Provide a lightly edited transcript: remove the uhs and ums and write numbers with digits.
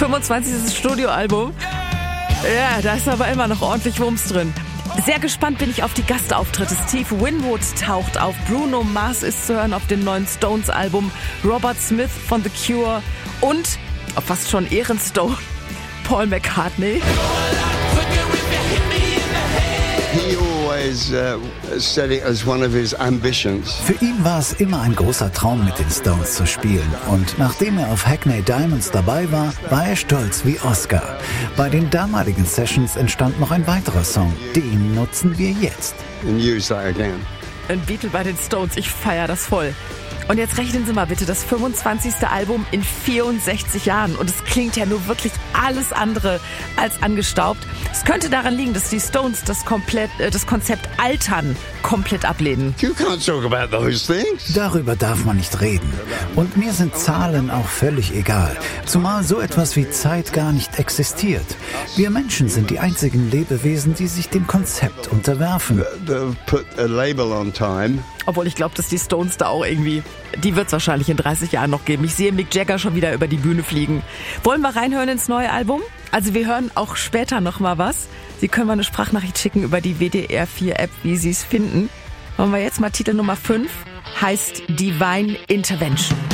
25. Studioalbum. Ja, da ist aber immer noch ordentlich Wumms drin. Sehr gespannt bin ich auf die Gastauftritte. Steve Winwood taucht auf, Bruno Mars ist zu hören auf dem neuen Stones-Album, Robert Smith von The Cure und, auf fast schon Ehrenstone, Paul McCartney. He always said it as one of his ambitions. Für ihn war es immer ein großer Traum, mit den Stones zu spielen. Und nachdem er auf Hackney Diamonds dabei war, war er stolz wie Oscar. Bei den damaligen Sessions entstand noch ein weiterer Song. Den nutzen wir jetzt. And use that again. Ein Beatle bei den Stones, ich feiere das voll. Und jetzt rechnen Sie mal bitte, das 25. Album in 64 Jahren. Und es klingt ja nur wirklich alles andere als angestaubt. Es könnte daran liegen, dass die Stones das Konzept Altern komplett ablehnen. You can't talk about those things. Darüber darf man nicht reden. Und mir sind Zahlen auch völlig egal. Zumal so etwas wie Zeit gar nicht existiert. Wir Menschen sind die einzigen Lebewesen, die sich dem Konzept unterwerfen. They've put a label on time. Obwohl ich glaube, dass die Stones da auch irgendwie, die wird es wahrscheinlich in 30 Jahren noch geben. Ich sehe Mick Jagger schon wieder über die Bühne fliegen. Wollen wir reinhören ins neue Album? Also wir hören auch später noch mal was. Sie können mal eine Sprachnachricht schicken über die WDR 4 App, wie Sie es finden. Wollen wir jetzt mal Titel Nummer 5, heißt Divine Intervention.